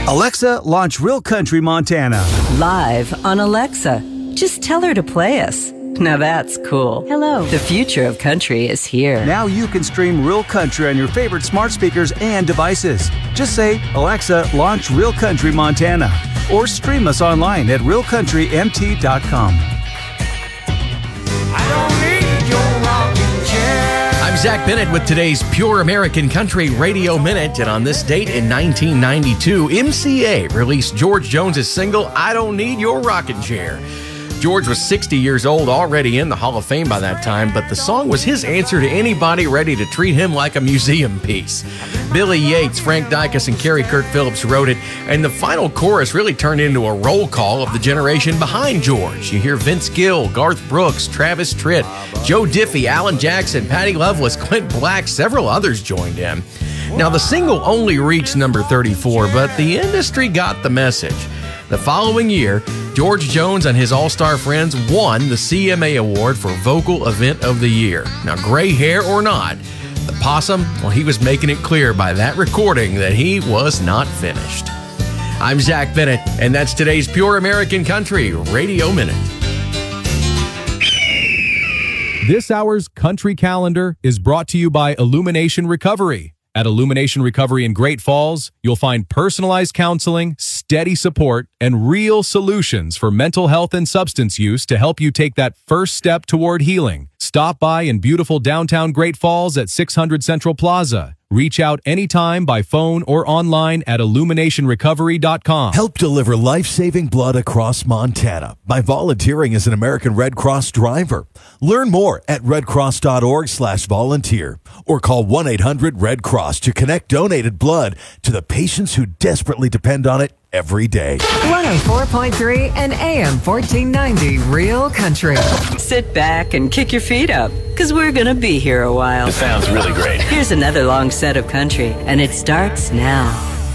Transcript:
Alexa, launch Real Country Montana. Live on Alexa. Just tell her to play us. Now that's cool. Hello. The future of country is here. Now you can stream Real Country on your favorite smart speakers and devices. Just say, Alexa, launch Real Country Montana. Or stream us online at realcountrymt.com. I'm Zach Bennett with today's Pure American Country Radio Minute, and on this date in 1992, MCA released George Jones's single, I Don't Need Your Rocking Chair. George was 60 years old, already in the Hall of Fame by that time, but the song was his answer to anybody ready to treat him like a museum piece. Billy Yates, Frank Dykes, and Kerry Kurt Phillips wrote it, and the final chorus really turned into a roll call of the generation behind George. You hear Vince Gill, Garth Brooks, Travis Tritt, Joe Diffie, Alan Jackson, Patty Loveless, Clint Black, several others joined in. Now, the single only reached number 34, but the industry got the message. The following year, George Jones and his all-star friends won the CMA Award for Vocal Event of the Year. Now, gray hair or not, the Possum, well, he was making it clear by that recording that he was not finished. I'm Zach Bennett, and that's today's Pure American Country Radio Minute. This hour's Country Calendar is brought to you by Illumination Recovery. At Illumination Recovery in Great Falls, you'll find personalized counseling, steady support, and real solutions for mental health and substance use to help you take that first step toward healing. Stop by in beautiful downtown Great Falls at 600 Central Plaza. Reach out anytime by phone or online at illuminationrecovery.com. Help deliver life-saving blood across Montana by volunteering as an American Red Cross driver. Learn more at redcross.org/volunteer or call 1-800-RED-CROSS to connect donated blood to the patients who desperately depend on it every day. 104.3 and AM 1490 Real Country. Sit back and kick your feet up, because we're going to be here a while. It sounds really great. Here's another long set of country, and it starts now.